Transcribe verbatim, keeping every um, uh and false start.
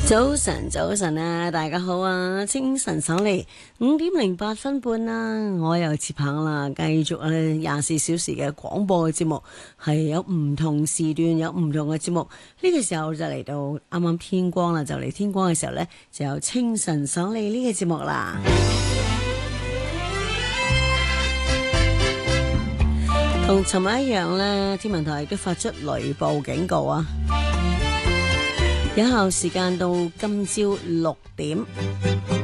早晨，早晨啊，大家好啊！清晨爽利，五點零八分半啦，我又接棒啦，繼續咧廿四小時嘅廣播嘅節目，係有唔同時段有唔同嘅節目。呢個時候就嚟到啱啱天光啦，就嚟天光嘅時候呢，就有清晨爽利呢個節目啦。同尋日一樣呢，天文台亦都發出雷暴警告啊！有效時間到今朝六點。